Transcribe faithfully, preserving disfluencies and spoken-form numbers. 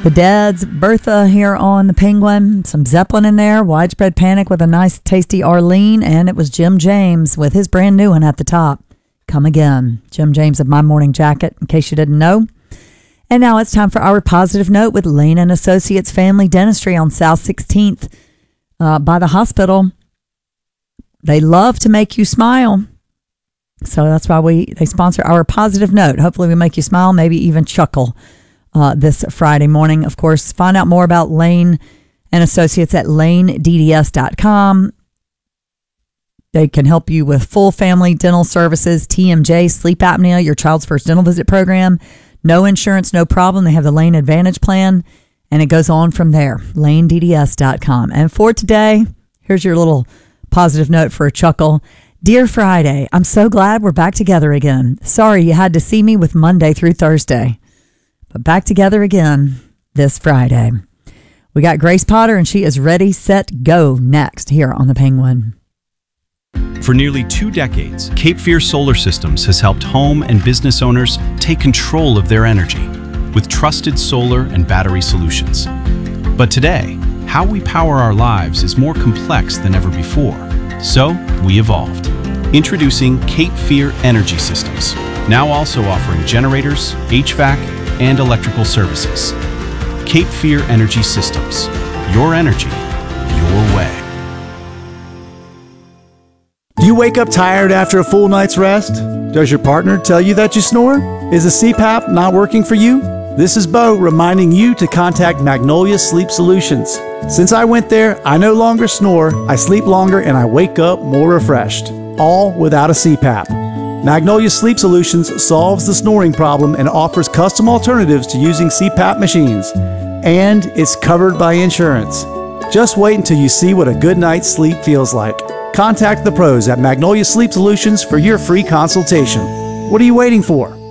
The Deads, Bertha here on the Penguin, some Zeppelin in there, Widespread Panic with a nice tasty Arlene, and it was Jim James with his brand new one at the top, Come Again. Jim James of My Morning Jacket, in case you didn't know. And now it's time for our positive note with Lane and Associates Family Dentistry on South sixteenth uh, by the hospital. They love to make you smile. So that's why we they sponsor our positive note. Hopefully we make you smile, maybe even chuckle. Uh, this Friday morning. Of course, find out more about Lane and Associates at lane d d s dot com. They can help you with full family dental services, T M J, sleep apnea, your child's first dental visit program. No insurance, no problem. They have the Lane Advantage plan, and it goes on from there. lane d d s dot com. And for today, here's your little positive note for a chuckle. Dear Friday, I'm so glad we're back together again. Sorry you had to see me with Monday through Thursday. But back together again this Friday. We got Grace Potter, and she is ready, set, go next here on the Penguin. For nearly two decades, Cape Fear Solar Systems has helped home and business owners take control of their energy with trusted solar and battery solutions. But today, how we power our lives is more complex than ever before. So, we evolved. Introducing Cape Fear Energy Systems, now also offering generators, H V A C, and electrical services. Cape Fear Energy Systems. Your energy, your way. Do you wake up tired after a full night's rest? Does your partner tell you that you snore? Is the C PAP not working for you? This is Bo reminding you to contact Magnolia Sleep Solutions. Since I went there, I no longer snore, I sleep longer, and I wake up more refreshed. All without a C PAP. Magnolia Sleep Solutions solves the snoring problem and offers custom alternatives to using C PAP machines. And it's covered by insurance. Just wait until you see what a good night's sleep feels like. Contact the pros at Magnolia Sleep Solutions for your free consultation. What are you waiting for?